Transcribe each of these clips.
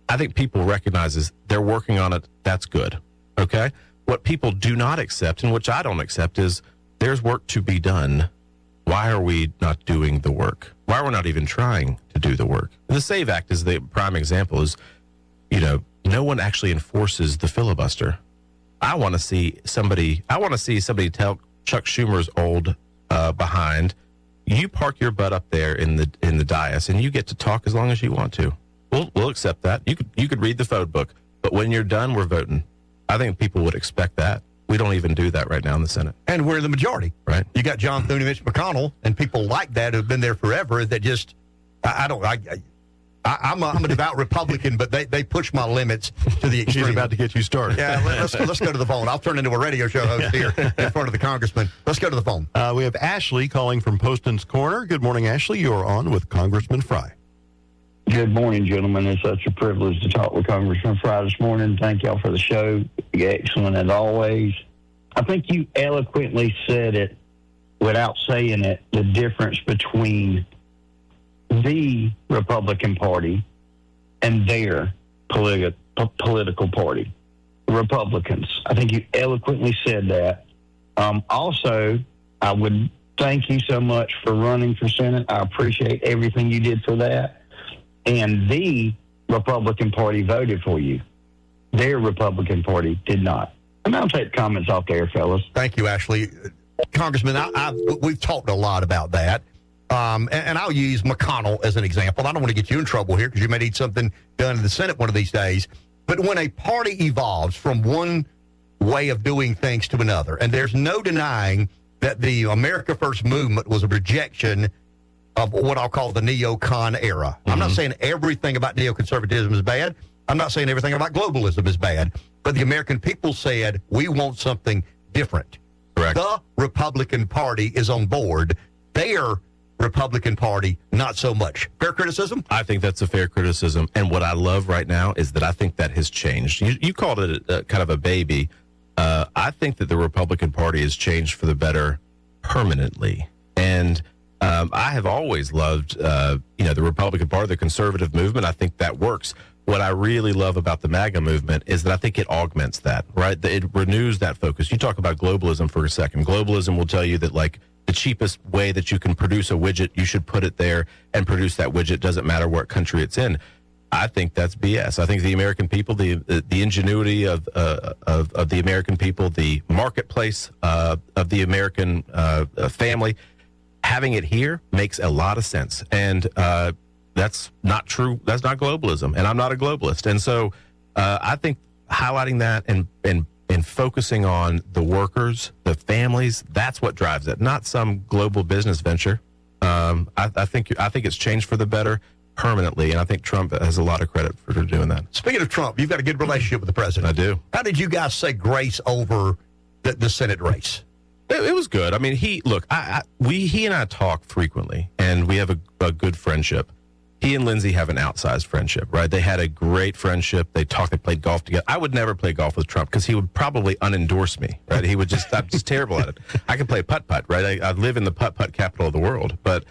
I think people recognize is they're working on it. That's good. Okay. What people do not accept, and which I don't accept, is there's work to be done. Why are we not doing the work? Why are we not even trying to do the work? The SAVE Act is the prime example. Is, no one actually enforces the filibuster. I want to see somebody tell Chuck Schumer's old behind, you park your butt up there in the dais, and you get to talk as long as you want to. We'll accept that. You could read the phone book, but when you're done, we're voting. I think people would expect that. We don't even do that right now in the Senate. And we're the majority. Right. You got John Thune and Mitch McConnell and people like that who've been there forever that just, I'm a devout Republican, but they push my limits to the extreme. He's about to get you started. Yeah, let's go to the phone. I'll turn into a radio show host here in front of the congressman. Let's go to the phone. We have Ashley calling from Poston's Corner. Good morning, Ashley. You're on with Congressman Fry. Good morning, gentlemen. It's such a privilege to talk with Congressman Fry this morning. Thank y'all for the show. Excellent as always. I think you eloquently said it without saying it, the difference between the Republican Party and their political party, Republicans. I think you eloquently said that. Also, I would thank you so much for running for Senate. I appreciate everything you did for that. And the Republican Party voted for you. Their Republican Party did not. And I'll take comments off there, fellas. Thank you, Ashley. Congressman, we've talked a lot about that. And I'll use McConnell as an example. I don't want to get you in trouble here because you may need something done in the Senate one of these days. But when a party evolves from one way of doing things to another, and there's no denying that the America First movement was a rejection of what I'll call the neocon era. Mm-hmm. I'm not saying everything about neoconservatism is bad. I'm not saying everything about globalism is bad. But the American people said, we want something different. Correct. The Republican Party is on board. Their Republican Party, not so much. Fair criticism? I think that's a fair criticism. And what I love right now is that I think that has changed. You called it kind of a baby. I think that the Republican Party has changed for the better permanently. And I have always loved, the Republican Party, the conservative movement. I think that works. What I really love about the MAGA movement is that I think it augments that, right? It renews that focus. You talk about globalism for a second. Globalism will tell you that, like, the cheapest way that you can produce a widget, you should put it there and produce that widget. Doesn't matter what country it's in. I think that's BS. I think the American people, the ingenuity of the American people, the marketplace of the American family, having it here makes a lot of sense. And that's not true. That's not globalism. And I'm not a globalist. And so I think highlighting that and focusing on the workers, the families, that's what drives it, not some global business venture. I think it's changed for the better permanently, and I think Trump has a lot of credit for doing that. Speaking of Trump, you've got a good relationship with the president. I do. How did you guys say grace over the Senate race? It was good. I mean, he and I talk frequently, and we have a good friendship. He and Lindsey have an outsized friendship, right? They had a great friendship. They talked, they played golf together. I would never play golf with Trump because he would probably unendorse me, right? He would I'm just terrible at it. I can play putt-putt, right? I live in the putt-putt capital of the world. But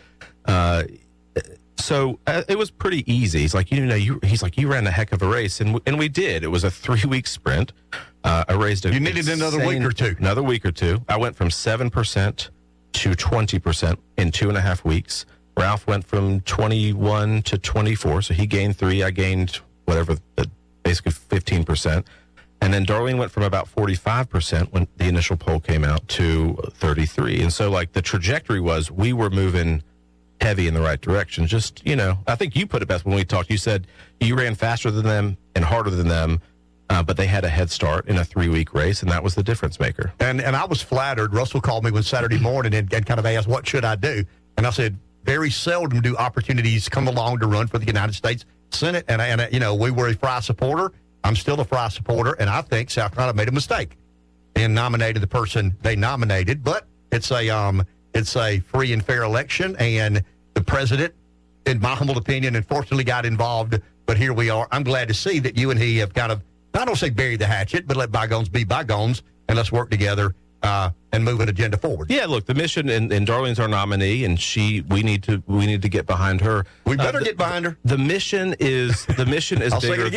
so it was pretty easy. He's like, you ran a heck of a race. And we did. It was a 3-week sprint. I raised You needed another week or two. Another week or two. I went from 7% to 20% in 2.5 weeks. Ralph went from 21 to 24, so he gained 3. I gained basically 15%. And then Darlene went from about 45% when the initial poll came out to 33. And so, like, the trajectory was we were moving heavy in the right direction. Just, I think you put it best when we talked. You said you ran faster than them and harder than them, but they had a head start in a 3-week race, and that was the difference maker. And I was flattered. Russell called me one Saturday morning and kind of asked, what should I do? And I said, very seldom do opportunities come along to run for the United States Senate. And we were a Fry supporter. I'm still a Fry supporter. And I think South Carolina made a mistake and nominated the person they nominated. But it's a free and fair election. And the president, in my humble opinion, unfortunately got involved. But here we are. I'm glad to see that you and he have kind of, I don't say bury the hatchet, but let bygones be bygones. And let's work together and move an agenda forward. Yeah, look, the mission, and Darlene's our nominee, and we need to get behind her. We better get behind her. The mission is I'll say it bigger. again.